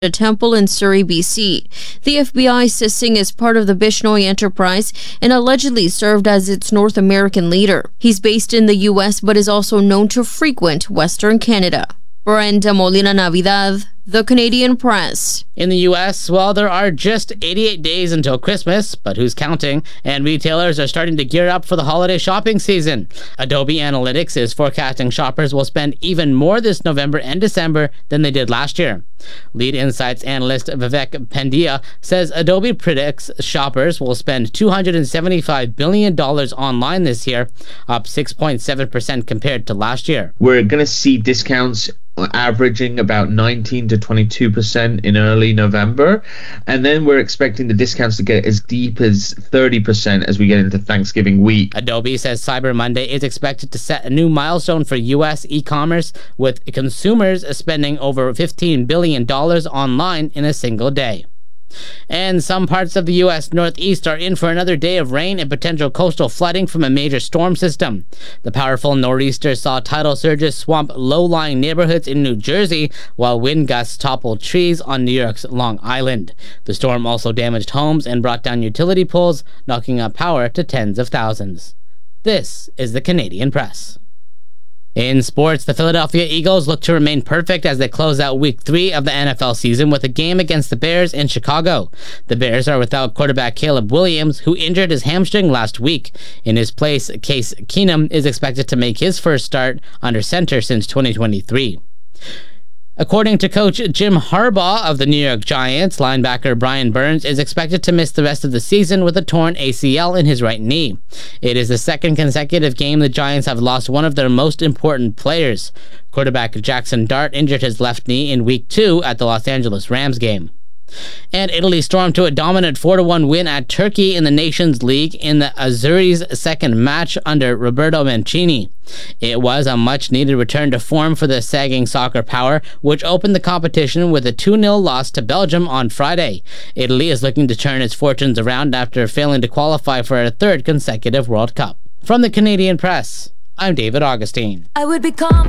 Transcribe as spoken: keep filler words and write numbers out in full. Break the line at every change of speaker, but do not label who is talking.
a temple in Surrey, B C. The F B I says Singh is part of the Bishnoi enterprise and allegedly served as its North American leader. He's based in the U S but is also known to frequent Western Canada. Brenda Molina Navidad, The Canadian Press.
In the U S, well, there are just eighty-eight days until Christmas, but who's counting? And retailers are starting to gear up for the holiday shopping season. Adobe Analytics is forecasting shoppers will spend even more this November and December than they did last year. Lead Insights analyst Vivek Pandya says Adobe predicts shoppers will spend two hundred seventy-five billion dollars online this year, up six point seven percent compared to last year.
We're going to see discounts averaging about nineteen to twenty-two percent in early November, and then we're expecting the discounts to get as deep as thirty percent as we get into Thanksgiving week.
Adobe says Cyber Monday is expected to set a new milestone for U S e-commerce, with consumers spending over fifteen billion dollars online in a single day. And some parts of the U S Northeast are in for another day of rain and potential coastal flooding from a major storm system. The powerful nor'easter saw tidal surges swamp low-lying neighborhoods in New Jersey, while wind gusts toppled trees on New York's Long Island. The storm also damaged homes and brought down utility poles, knocking out power to tens of thousands. This is the Canadian Press. In sports, the Philadelphia Eagles look to remain perfect as they close out week three of the N F L season with a game against the Bears in Chicago. The Bears are without quarterback Caleb Williams, who injured his hamstring last week. In his place, Case Keenum is expected to make his first start under center since twenty twenty-three. According to coach Jim Harbaugh of the New York Giants, linebacker Brian Burns is expected to miss the rest of the season with a torn A C L in his right knee. It is the second consecutive game the Giants have lost one of their most important players. Quarterback Jackson Dart injured his left knee in week two at the Los Angeles Rams game. And Italy stormed to a dominant four to one win at Turkey in the Nations League in the Azzurri's second match under Roberto Mancini. It was a much-needed return to form for the sagging soccer power, which opened the competition with a two nil loss to Belgium on Friday. Italy is looking to turn its fortunes around after failing to qualify for a third consecutive World Cup. From the Canadian Press, I'm David Augustine.
I would become